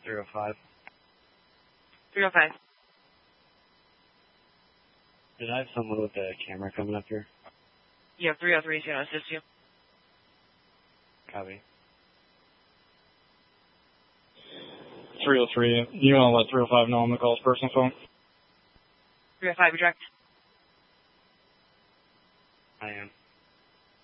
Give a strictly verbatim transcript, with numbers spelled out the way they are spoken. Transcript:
three oh five. three oh five. Did I have someone with a camera coming up here? Yeah, three oh three is going to assist you. Copy. three oh three, you want to let three oh five know I'm going to call his personal phone? three oh five, direct. I am.